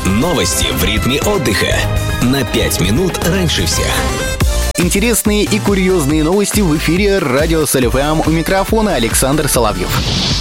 Новости в ритме отдыха. На 5 минут раньше всех. Интересные и курьезные новости в эфире радио Соль.ФМ. У микрофона Александр Соловьев.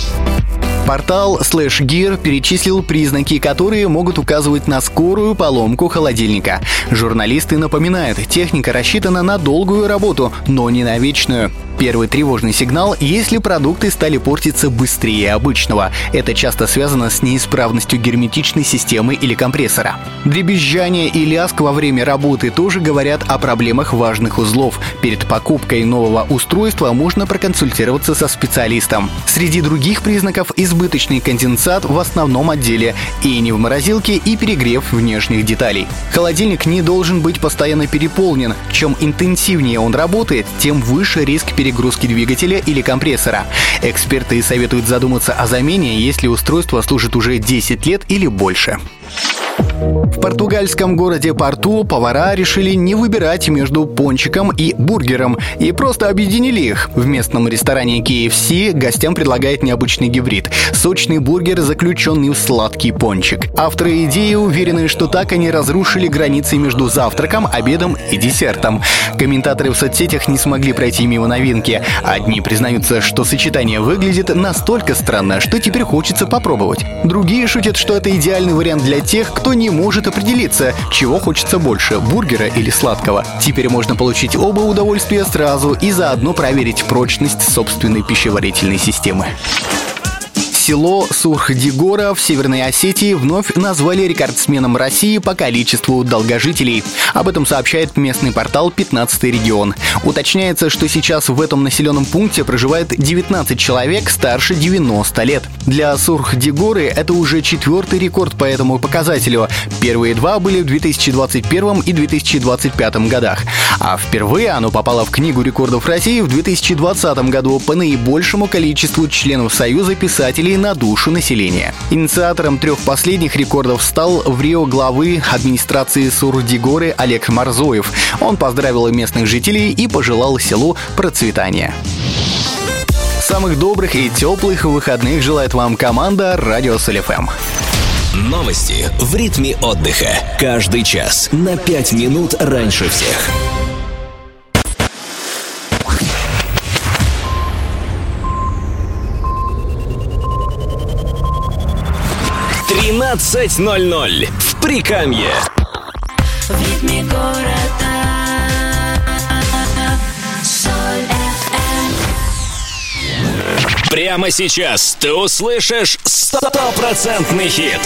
Портал SlashGear перечислил признаки, которые могут указывать на скорую поломку холодильника. Журналисты напоминают, техника рассчитана на долгую работу, но не на вечную. Первый тревожный сигнал, если продукты стали портиться быстрее обычного. Это часто связано с неисправностью герметичной системы или компрессора. Дребезжание и лязг во время работы тоже говорят о проблемах важных узлов. Перед покупкой нового устройства можно проконсультироваться со специалистом. Среди других признаков избыточный конденсат в основном отделе, и не в морозилке, и перегрев внешних деталей. Холодильник не должен быть постоянно переполнен. Чем интенсивнее он работает, тем выше риск перегрузки двигателя или компрессора. Эксперты советуют задуматься о замене, если устройство служит уже 10 лет или больше. В португальском городе Порту повара решили не выбирать между пончиком и бургером и просто объединили их. В местном ресторане KFC гостям предлагает необычный гибрид – сочный бургер, заключенный в сладкий пончик. Авторы идеи уверены, что так они разрушили границы между завтраком, обедом и десертом. Комментаторы в соцсетях не смогли пройти мимо новинки. Одни признаются, что сочетание выглядит настолько странно, что теперь хочется попробовать. Другие шутят, что это идеальный вариант для тех, кто не может определиться, чего хочется больше – бургера или сладкого. Теперь можно получить оба удовольствия сразу и заодно проверить прочность собственной пищеварительной системы. Село Сурхдигора в Северной Осетии вновь назвали рекордсменом России по количеству долгожителей. Об этом сообщает местный портал «15-й регион». Уточняется, что сейчас в этом населенном пункте проживает 19 человек старше 90 лет. Для Сурхдигоры это уже 4-й рекорд по этому показателю. Первые два были в 2021 и 2025 годах. А впервые оно попало в Книгу рекордов России в 2020 году по наибольшему количеству членов Союза писателей на душу населения. Инициатором 3 последних рекордов стал в Рио главы администрации Сурхдигоры Олег Марзоев. Он поздравил местных жителей и пожелал селу процветания. Самых добрых и теплых выходных желает вам команда радио Соль.ФМ. Новости в ритме отдыха. Каждый час на 5 минут раньше всех. «13:00» в Прикамье. В ритме города Соль.ФМ. Прямо сейчас ты услышишь 100% хит.